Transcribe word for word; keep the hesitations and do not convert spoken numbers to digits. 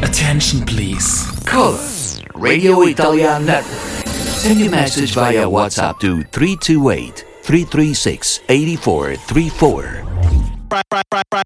Attention please. Call us, Radio Italian Network. Send your message via WhatsApp to three two eight, three three six, eight four three four.